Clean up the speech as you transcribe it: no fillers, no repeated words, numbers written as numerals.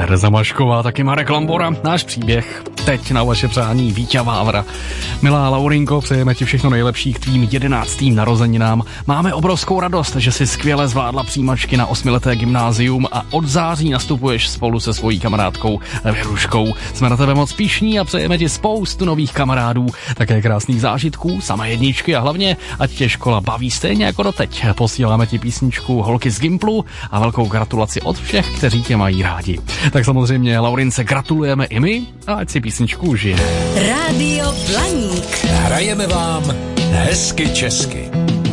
Tereza Mašková, taky Marek Lambora, náš příběh. Teď na vaše přání Víťa Vávra. Milá Laurinko, přejeme ti všechno nejlepší k tvým 11. narozeninám. Máme obrovskou radost, že jsi skvěle zvládla přijímačky na 8leté gymnázium a od září nastupuješ spolu se svojí kamarádkou Věruškou. Jsme na tebe moc pyšní a přejeme ti spoustu nových kamarádů, také krásných zážitků, samé jedničky a hlavně, ať tě škola baví stejně jako doteď. Posíláme ti písničku Holky z Gimplu a velkou gratulaci od všech, kteří tě mají rádi. Tak samozřejmě Laurince gratulujeme i my a ať si písničku užije. Rádio Blaník. Hrajeme vám hezky česky.